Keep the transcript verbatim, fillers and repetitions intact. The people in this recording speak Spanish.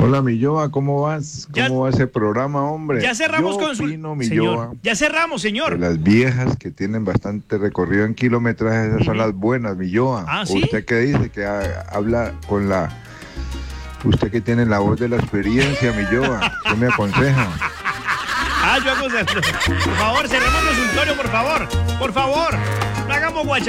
Hola, Milloa, ¿cómo vas? ¿Cómo Ya- va ese programa, hombre? Ya cerramos Yo con su... opino, Señor, Milloa, ya cerramos, que señor. las viejas que tienen bastante recorrido en kilometraje, esas son Ujú. las buenas, Milloa. Ah, ¿sí? ¿Usted qué dice? Que ha- habla con la... Usted que tiene la voz de la experiencia, Milloa. ¿Qué me aconseja? Ah, yo hago... Por favor, cerremos el consultorio, por favor. Por favor, no hagamos guachafán.